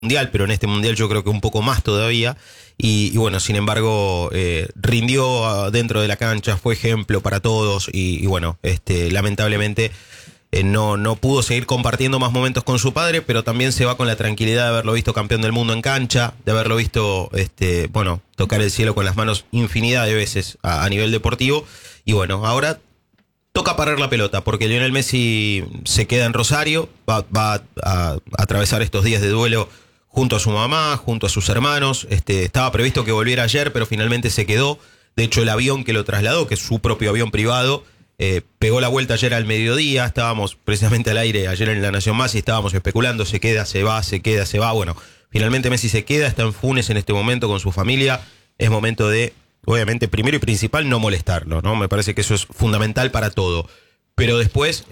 mundial, pero en este mundial yo creo que un poco más todavía. Y bueno, sin embargo, rindió dentro de la cancha, fue ejemplo para todos. Y bueno, lamentablemente no pudo seguir compartiendo más momentos con su padre, pero también se va con la tranquilidad de haberlo visto campeón del mundo en cancha, de haberlo visto tocar el cielo con las manos infinidad de veces a nivel deportivo. Y bueno, ahora toca parar la pelota, porque Lionel Messi se queda en Rosario, va a atravesar estos días de duelo junto a su mamá, junto a sus hermanos. Estaba previsto que volviera ayer, pero finalmente se quedó. De hecho, el avión que lo trasladó, que es su propio avión privado, pegó la vuelta ayer al mediodía. Estábamos precisamente al aire ayer en La Nación Más y estábamos especulando, se queda, se va, se queda, se va. Bueno, finalmente Messi se queda, está en Funes en este momento con su familia. Es momento de, obviamente, primero y principal, no molestarlo, ¿no? Me parece que eso es fundamental para todo. Pero después,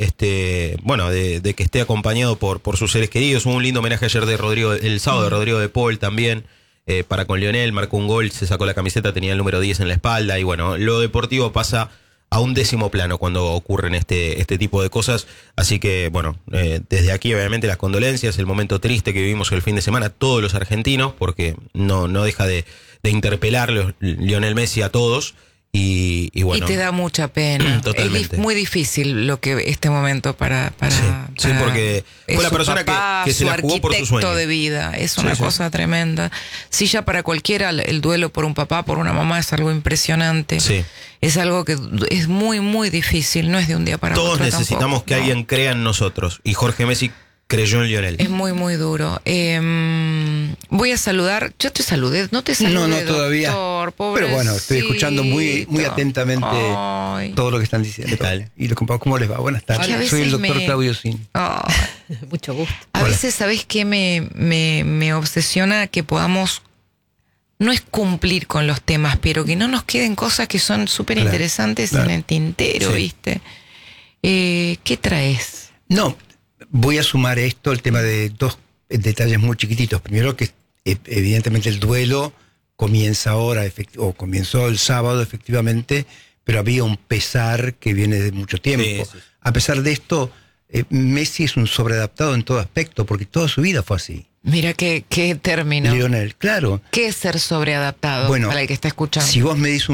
de que esté acompañado por sus seres queridos. Hubo un lindo homenaje ayer el sábado de Rodrigo de Paul también, para con Lionel. Marcó un gol, se sacó la camiseta, tenía el número 10 en la espalda. Y bueno, lo deportivo pasa a un décimo plano cuando ocurren este tipo de cosas. Así que, bueno, desde aquí obviamente las condolencias, el momento triste que vivimos el fin de semana, todos los argentinos, porque no deja de interpelar Lionel Messi a todos. Y bueno. Y te da mucha pena. Totalmente. Es muy difícil este momento para sí, porque fue la persona papá, que se la jugó por su sueño de vida. Es una cosa tremenda. Sí, ya para cualquiera el duelo por un papá, por una mamá es algo impresionante. Sí. Es algo que es muy, muy difícil. No es de un día para otro. Todos necesitamos tampoco, que alguien crea en nosotros. Y Jorge Messi creyó en Lionel. Es muy, muy duro. Voy a saludar. Yo te saludé, no te saludé. No, todavía. Doctor, pero bueno, estoy escuchando muy atentamente todo lo que están diciendo. ¿Qué tal? Y ¿cómo les va? Buenas tardes. Soy el doctor Claudio Sin. Mucho gusto. A veces, ¿sabés qué me obsesiona? Que podamos, no es cumplir con los temas, pero que no nos queden cosas que son súper interesantes en el tintero, ¿viste? ¿Qué traes? No, voy a sumar esto, el tema de dos detalles muy chiquititos. Primero, que evidentemente el duelo comienza ahora, o comenzó el sábado efectivamente, pero había un pesar que viene de mucho tiempo. Sí. A pesar de esto, Messi es un sobreadaptado en todo aspecto, porque toda su vida fue así. Mira qué término. Lionel, claro. ¿Qué es ser sobreadaptado? Bueno, para el que está escuchando. Si vos medís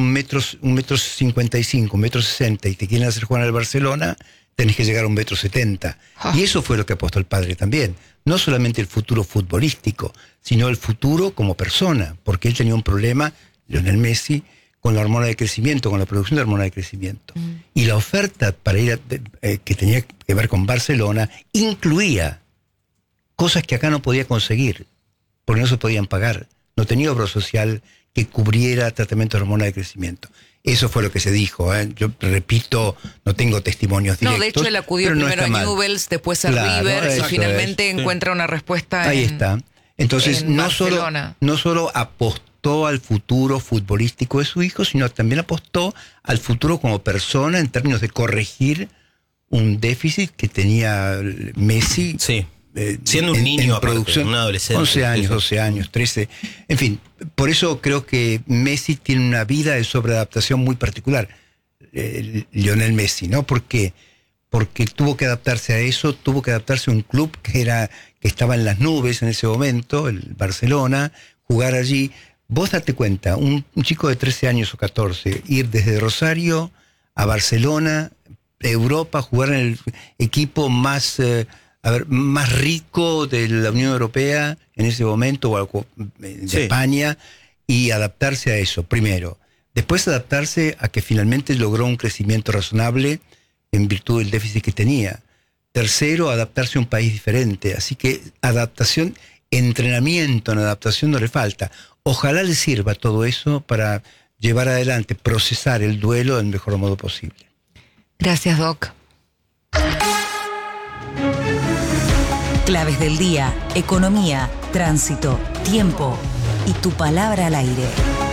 1,55 m, 1,60 m y te quieren hacer jugar al Barcelona, tenés que llegar a 1,70 m. Y eso fue lo que apostó el padre también. No solamente el futuro futbolístico, sino el futuro como persona, porque él tenía un problema, Lionel Messi, con la hormona de crecimiento, con la producción de hormona de crecimiento. Y la oferta para ir que tenía que ver con Barcelona incluía cosas que acá no podía conseguir, porque no se podían pagar. No tenía obra social que cubriera tratamiento de hormona de crecimiento. Eso fue lo que se dijo. Yo repito, no tengo testimonios directos. No, de hecho él acudió primero a Newell's, después a River, y finalmente encuentra una respuesta ahí está. Entonces, no solo apostó al futuro futbolístico de su hijo, sino también apostó al futuro como persona en términos de corregir un déficit que tenía Messi. Sí. Siendo un niño, en producción, un adolescente. 11 años, 12 años, 13. En fin, por eso creo que Messi tiene una vida de sobreadaptación muy particular. Lionel Messi, ¿no? ¿Por qué? Porque tuvo que adaptarse a eso, tuvo que adaptarse a un club que estaba en las nubes en ese momento, el Barcelona, jugar allí. Vos date cuenta, un chico de 13 años o 14, ir desde Rosario a Barcelona, Europa, jugar en el equipo más rico de la Unión Europea en ese momento, o de España, y adaptarse a eso, primero. Después adaptarse a que finalmente logró un crecimiento razonable en virtud del déficit que tenía. Tercero, adaptarse a un país diferente. Así que adaptación, entrenamiento en adaptación no le falta. Ojalá le sirva todo eso para llevar adelante, procesar el duelo del mejor modo posible. Gracias, Doc. Claves del día, economía, tránsito, tiempo y tu palabra al aire.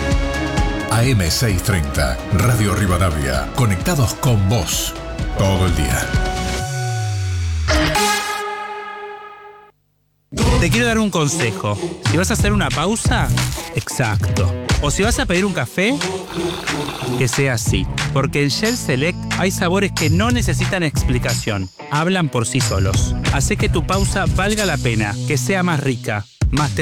AM630, Radio Rivadavia, conectados con vos todo el día. Te quiero dar un consejo. Si vas a hacer una pausa, exacto. O si vas a pedir un café, que sea así. Porque en Shell Select hay sabores que no necesitan explicación. Hablan por sí solos. Hace que tu pausa valga la pena, que sea más rica. más